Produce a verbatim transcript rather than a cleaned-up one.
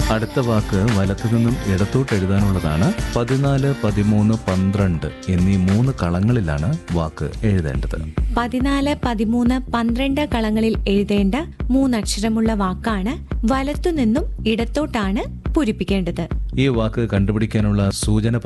അടുത്ത വാക്ക് വലത്തു നിന്നും ഇടത്തോട്ട് എഴുതാനുള്ളതാണ്. പതിനാല്, പതിമൂന്ന്, പന്ത്രണ്ട് എന്നീ മൂന്ന് കളങ്ങളിലാണ് വാക്ക് എഴുതേണ്ടത്. പതിനാല്, പതിമൂന്ന്, പന്ത്രണ്ട് കളങ്ങളിൽ എഴുതേണ്ട മൂന്നക്ഷരമുള്ള വാക്കാണ് വലത്തുനിന്നും ഇടത്തോട്ടാണ് പൂരിപ്പിക്കേണ്ടത്. ഈ വാക്ക് കണ്ടുപിടിക്കാനുള്ള സൂചന